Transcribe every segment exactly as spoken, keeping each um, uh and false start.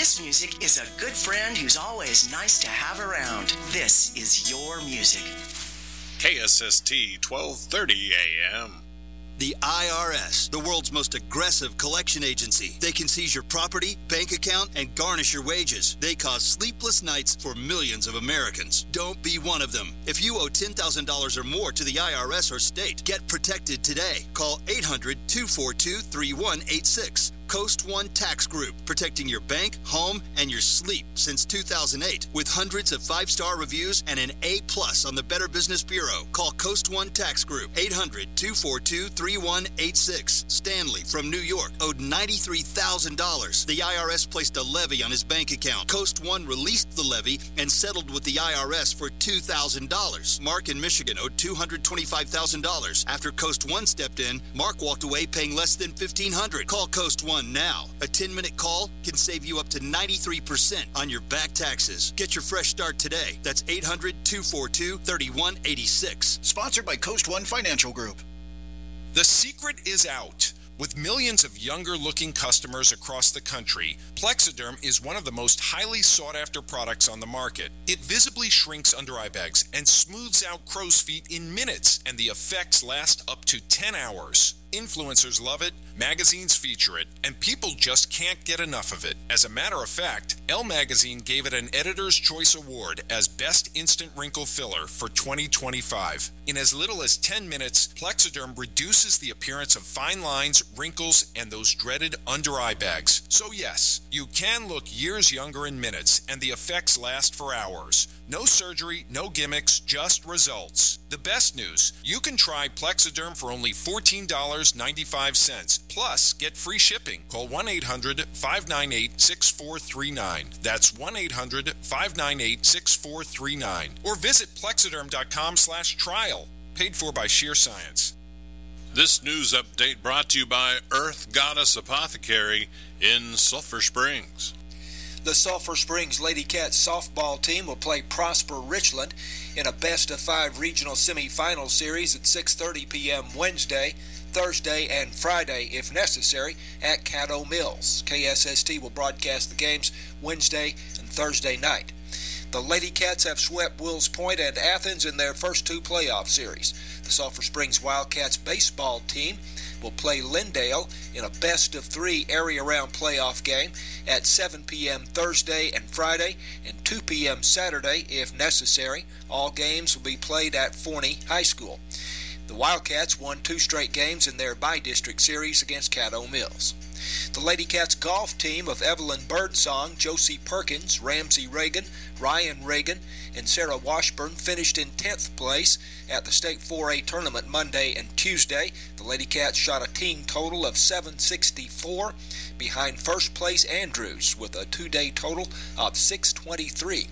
This music is a good friend who's always nice to have around. This is your music. K S S T twelve thirty A M. The I R S, the world's most aggressive collection agency. They can seize your property, bank account, and garnish your wages. They cause sleepless nights for millions of Americans. Don't be one of them. If you owe ten thousand dollars or more to the I R S or state, get protected today. Call eight hundred, two four two, three one eight six. Coast One Tax Group, protecting your bank, home, and your sleep since two thousand eight. With hundreds of five-star reviews and an A plus on the Better Business Bureau. Call Coast One Tax Group, eight hundred, two four two, three one eight six. Stanley from New York owed ninety-three thousand dollars. The I R S placed a levy on his bank account. Coast One released the levy and settled with the I R S for two thousand dollars. Mark in Michigan owed two hundred twenty-five thousand dollars. After Coast One stepped in, Mark walked away paying less than fifteen hundred dollars. Call Coast One now. A ten-minute call can save you up to ninety-three percent on your back taxes. Get your fresh start today. That's eight hundred, two four two, three one eight six. Sponsored by Coast One Financial Group. The secret is out. With millions of younger-looking customers across the country, Plexiderm is one of the most highly sought-after products on the market. It visibly shrinks under-eye bags and smooths out crow's feet in minutes, and the effects last up to ten hours. Influencers love it, magazines feature it, and people just can't get enough of it. As a matter of fact, Elle Magazine gave it an Editor's Choice Award as Best Instant Wrinkle Filler for twenty twenty-five. In as little as ten minutes, Plexiderm reduces the appearance of fine lines, wrinkles, and those dreaded under-eye bags. So yes, you can look years younger in minutes, and the effects last for hours. No surgery, no gimmicks, just results. The best news, you can try Plexiderm for only fourteen dollars and ninety-five cents. Plus, get free shipping. Call one eight hundred, five nine eight, six four three nine. That's one eight hundred, five nine eight, six four three nine. Or visit plexiderm.com slash trial. Paid for by Sheer Science. This news update brought to you by Earth Goddess Apothecary in Sulphur Springs. The Sulphur Springs Lady Cats softball team will play Prosper Richland in a best-of-five regional semifinal series at six thirty p.m. Wednesday, Thursday, and Friday, if necessary, at Caddo Mills. K S S T will broadcast the games Wednesday and Thursday night. The Lady Cats have swept Wills Point and Athens in their first two playoff series. The Sulphur Springs Wildcats baseball team will play Lindale in a best-of-three area-round playoff game at seven p.m. Thursday and Friday and two p.m. Saturday, if necessary. All games will be played at Forney High School. The Wildcats won two straight games in their bi-district series against Caddo Mills. The Lady Cats golf team of Evelyn Birdsong, Josie Perkins, Ramsey Reagan, Ryan Reagan, and Sarah Washburn finished in tenth place at the State four A tournament Monday and Tuesday. The Lady Cats shot a team total of seven sixty-four behind first place Andrews with a two-day total of six twenty-three.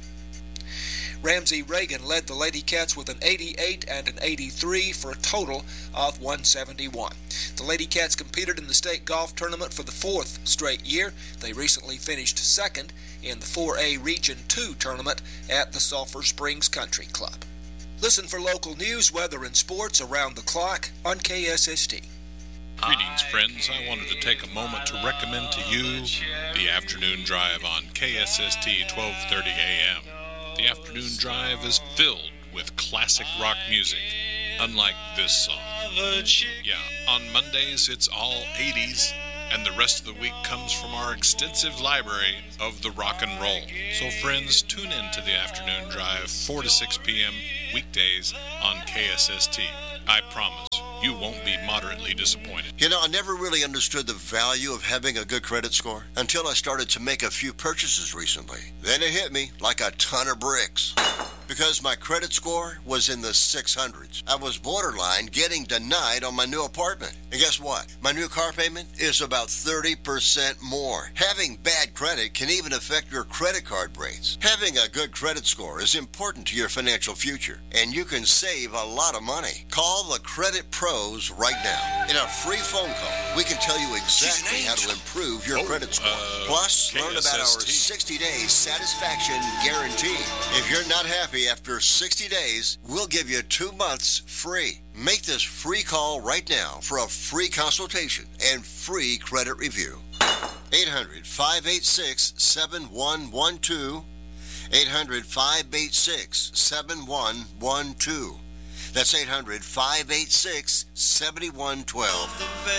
Ramsey Reagan led the Lady Cats with an eighty-eight and an eighty-three for a total of one seventy-one. The Lady Cats competed in the state golf tournament for the fourth straight year. They recently finished second in the four A Region two tournament at the Sulphur Springs Country Club. Listen for local news, weather, and sports around the clock on K S S T. Greetings, friends. I wanted to take a moment to recommend to you the Afternoon Drive on K S S T twelve thirty A M. The Afternoon Drive is filled with classic rock music, unlike this song. Yeah, on Mondays it's all eighties, and the rest of the week comes from our extensive library of the rock and roll. So friends, tune in to the Afternoon Drive, four to six p.m. weekdays on K S S T. I promise you won't be moderately disappointed. You know, I never really understood the value of having a good credit score until I started to make a few purchases recently. Then it hit me like a ton of bricks. Because my credit score was in the six hundreds. I was borderline getting denied on my new apartment. And guess what? My new car payment is about thirty percent more. Having bad credit can even affect your credit card rates. Having a good credit score is important to your financial future, and you can save a lot of money. Call the Credit Pros right now. In a free phone call, we can tell you exactly how to improve your oh, credit score. Uh, Plus, K S S T. learn about our sixty days satisfaction guarantee. If you're not happy after sixty days, we'll give you two months free. Make this free call right now for a free consultation and free credit review. eight hundred, five eight six, seven one one two. eight hundred, five eight six, seven one one two. That's eight hundred, five eight six, seven one one two.